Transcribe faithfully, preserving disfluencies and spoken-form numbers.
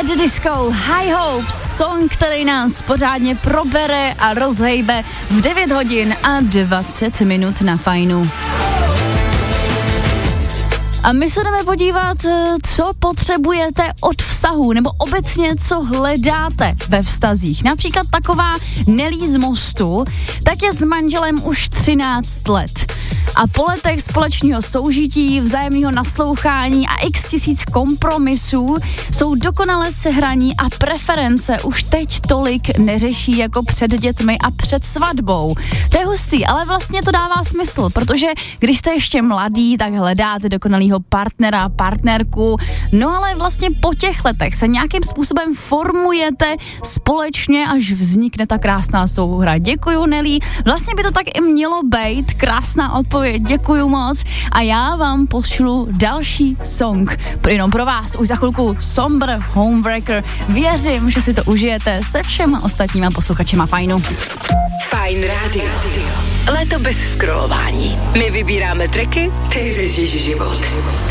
the Disco, High Hopes, song, který nás pořádně probere a rozhejbe v devět hodin a dvacet minut na Fajnu. A my se jdeme podívat, co potřebujete od vztahu, nebo obecně, co hledáte ve vztazích. Například taková Nelly z Mostu, tak je s manželem už třináct let. A po letech společného soužití, vzájemného naslouchání a x tisíc kompromisů jsou dokonale sehraní a preference už teď tolik neřeší jako před dětmi a před svatbou. To je hustý, ale vlastně to dává smysl, protože když jste ještě mladý, tak hledáte dokonalýho partnera, partnerku, no ale vlastně po těch letech se nějakým způsobem formujete společně, až vznikne ta krásná souhra. Děkuju, Nelly. Vlastně by to tak i mělo být. Krásná odpověď, děkuju moc. A já vám pošlu další song. Jenom pro vás, už za chvilku Somber Homewrecker. Věřím, že si to užijete se všema ostatníma posluchačema Fajnu. Fajn rádio. Léto bez scrollování. My vybíráme tracky, ty řešíš život.